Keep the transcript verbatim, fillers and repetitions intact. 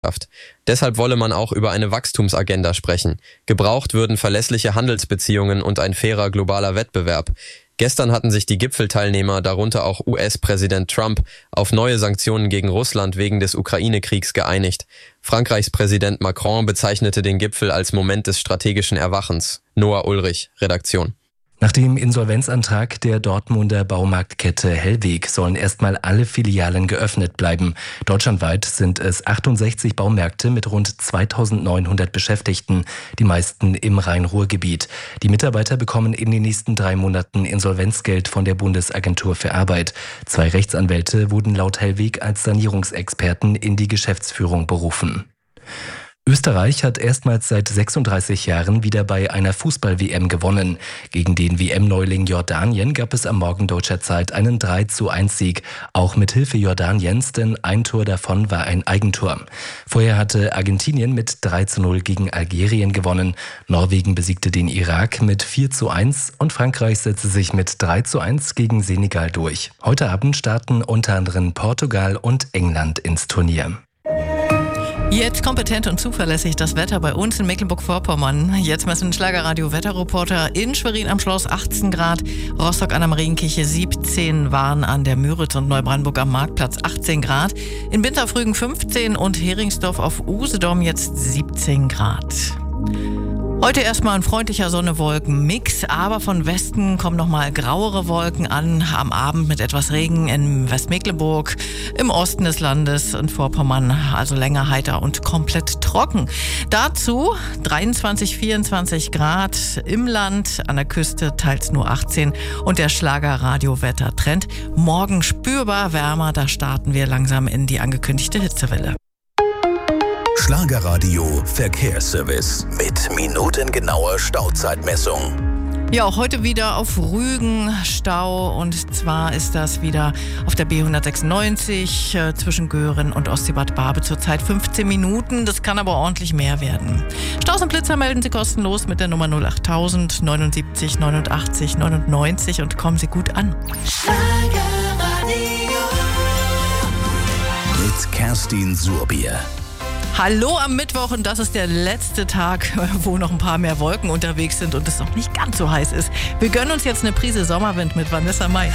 Deshalb wolle man auch über eine Wachstumsagenda sprechen. Gebraucht würden verlässliche Handelsbeziehungen und ein fairer globaler Wettbewerb. Gestern hatten sich die Gipfelteilnehmer, darunter auch U S-Präsident Trump, auf neue Sanktionen gegen Russland wegen des Ukraine-Kriegs geeinigt. Frankreichs Präsident Macron bezeichnete den Gipfel als Moment des strategischen Erwachens. Noah Ulrich, Redaktion. Nach dem Insolvenzantrag der Dortmunder Baumarktkette Hellweg sollen erstmal alle Filialen geöffnet bleiben. Deutschlandweit sind es achtundsechzig Baumärkte mit rund zweitausendneunhundert Beschäftigten, die meisten im Rhein-Ruhr-Gebiet. Die Mitarbeiter bekommen in den nächsten drei Monaten Insolvenzgeld von der Bundesagentur für Arbeit. Zwei Rechtsanwälte wurden laut Hellweg als Sanierungsexperten in die Geschäftsführung berufen. Österreich hat erstmals seit sechsunddreißig Jahren wieder bei einer Fußball-W M gewonnen. Gegen den W M-Neuling Jordanien gab es am Morgen deutscher Zeit einen drei zu eins Sieg, auch mit Hilfe Jordaniens, denn ein Tor davon war ein Eigentor. Vorher hatte Argentinien mit drei zu null gegen Algerien gewonnen, Norwegen besiegte den Irak mit vier zu eins und Frankreich setzte sich mit drei zu eins gegen Senegal durch. Heute Abend starten unter anderem Portugal und England ins Turnier. Jetzt kompetent und zuverlässig das Wetter bei uns in Mecklenburg-Vorpommern. Jetzt messen Schlagerradio-Wetterreporter in Schwerin am Schloss achtzehn Grad, Rostock an der Marienkirche siebzehn, Waren an der Müritz und Neubrandenburg am Marktplatz achtzehn Grad, in Winterfrügen fünfzehn und Heringsdorf auf Usedom jetzt siebzehn Grad. Heute erstmal ein freundlicher Sonne-Wolken-Mix, aber von Westen kommen nochmal grauere Wolken an. Am Abend mit etwas Regen in Westmecklenburg, im Osten des Landes in Vorpommern, also länger heiter und komplett trocken. Dazu dreiundzwanzig, vierundzwanzig Grad im Land, an der Küste teils nur achtzehn und der Schlager-Radio-Wettertrend. Morgen spürbar wärmer, da starten wir langsam in die angekündigte Hitzewelle. Schlagerradio Verkehrsservice mit minutengenauer Stauzeitmessung. Ja, auch heute wieder auf Rügen Stau und zwar ist das wieder auf der B hundertsechsundneunzig äh, zwischen Göhren und Ostseebad Barbe zurzeit fünfzehn Minuten. Das kann aber ordentlich mehr werden. Staus und Blitzer melden Sie kostenlos mit der Nummer null acht tausend neunundsiebzig neunundachtzig neunundneunzig und kommen Sie gut an. Schlagerradio mit Kerstin Surbier. Hallo am Mittwoch und das ist der letzte Tag, wo noch ein paar mehr Wolken unterwegs sind und es noch nicht ganz so heiß ist. Wir gönnen uns jetzt eine Prise Sommerwind mit Vanessa Mai.